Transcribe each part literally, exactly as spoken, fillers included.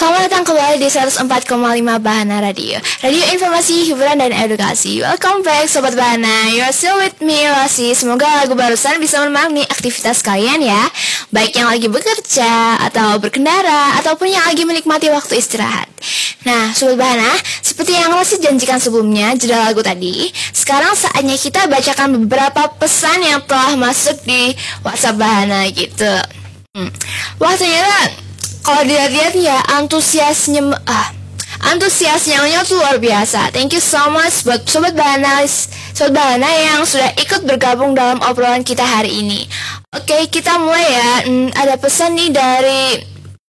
Selamat datang kembali di seratus empat koma lima Bahana Radio, radio informasi, hiburan, dan edukasi. Welcome back Sobat Bahana. You're still with me, Rosi. Semoga lagu barusan bisa menemani aktivitas kalian ya, baik yang lagi bekerja, atau berkendara, ataupun yang lagi menikmati waktu istirahat. Nah, Sobat Bahana, seperti yang Rosi janjikan sebelumnya, jeda lagu tadi, sekarang saatnya kita bacakan beberapa pesan yang telah masuk di WhatsApp Bahana gitu. hmm. Wah, ternyata kalau dilihat-lihat ya, antusiasnya ah, antusiasnya tuh luar biasa. Thank you so much buat Sobat Bahana, Sobat Bahana yang sudah ikut bergabung dalam obrolan kita hari ini. Oke, kita mulai ya. Hmm, ada pesan nih dari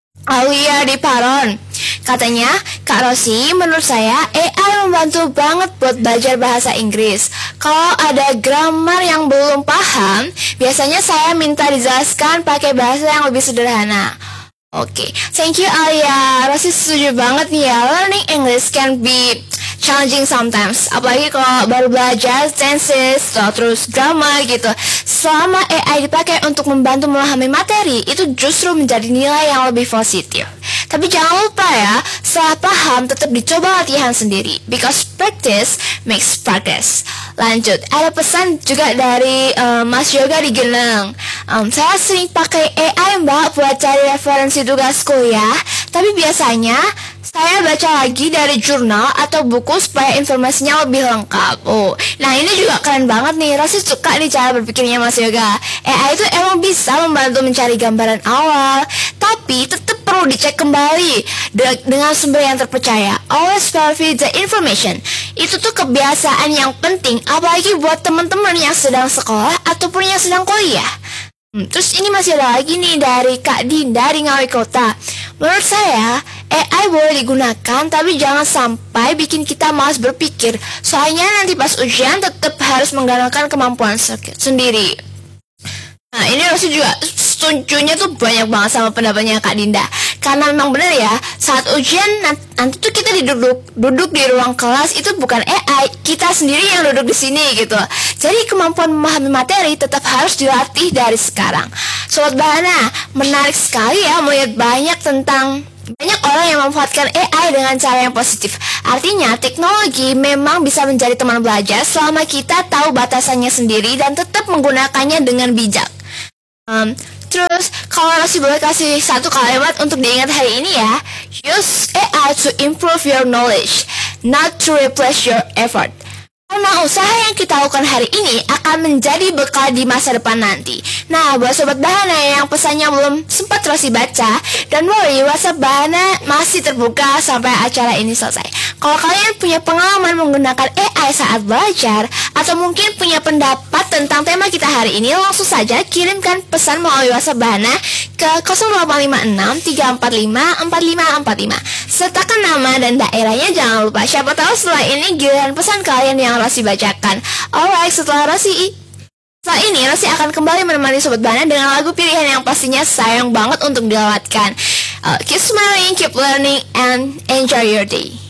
Alia di Paron. Katanya, Kak Rosi, menurut saya A I membantu banget buat belajar bahasa Inggris. Kalau ada grammar yang belum paham, biasanya saya minta dijelaskan pakai bahasa yang lebih sederhana. Oke, okay. Thank you Alia. Rosi setuju banget nih ya. Learning English can be challenging sometimes, apalagi kalau baru belajar tenses, terus grammar gitu. Selama A I dipakai untuk membantu memahami materi, itu justru menjadi nilai yang lebih positif. Tapi jangan lupa ya, setelah paham tetap dicoba latihan sendiri, because practice makes progress. Lanjut, ada pesan juga dari um, Mas Yoga di Geneng. um, Saya sering pakai A I mbak buat cari referensi tugas kuliah, tapi biasanya saya baca lagi dari jurnal atau buku supaya informasinya lebih lengkap. Oh, nah ini juga keren banget nih. Rosi suka nih cara berpikirnya Mas Yoga. A I itu emang bisa membantu mencari gambaran awal, tapi tetap perlu dicek kembali de- dengan sumber yang terpercaya. Always verify the information. Itu tuh kebiasaan yang penting, apalagi buat teman-teman yang sedang sekolah ataupun yang sedang kuliah. Hmm, terus ini masih ada lagi nih dari Kak Dinda di Ngawi Kota. Menurut saya, A I boleh digunakan, tapi jangan sampai bikin kita malas berpikir. Soalnya nanti pas ujian tetap harus menggunakan kemampuan sendiri. Nah, ini Rosi juga setujunya tuh banyak banget sama pendapatnya Kak Dinda. Karena memang benar ya, saat ujian nanti tuh kita duduk duduk di ruang kelas, itu bukan A I, kita sendiri yang duduk di sini gitu. Jadi kemampuan memahami materi tetap harus dilatih dari sekarang. Sobat Bahana, menarik sekali ya melihat banyak tentang banyak orang yang memanfaatkan A I dengan cara yang positif. Artinya, teknologi memang bisa menjadi teman belajar selama kita tahu batasannya sendiri dan tetap menggunakannya dengan bijak. Um, terus, kalau Rosi boleh kasih satu kalimat untuk diingat hari ini ya. Use A I to improve your knowledge, not to replace your effort. Karena usaha yang kita lakukan hari ini akan menjadi bekal di masa depan nanti. Nah, buat Sobat Bahana yang pesannya belum sempat Rosi baca, dan worry, WhatsApp Bahana masih terbuka sampai acara ini selesai. Kalau kalian punya pengalaman menggunakan A I saat belajar, atau mungkin punya pendapat tentang tema kita hari ini, langsung saja kirimkan pesan melalui WhatsApp Bahana ke nol delapan lima enam tiga empat lima empat lima empat lima. Sertakan nama dan daerahnya, jangan lupa. Siapa tahu setelah ini giliran pesan kalian yang Rosi bacakan. Alright, setelah Rosi Setelah ini Rosi akan kembali menemani Sobat Bahana dengan lagu pilihan yang pastinya sayang banget untuk dilewatkan. uh, Keep smiling, keep learning, and enjoy your day.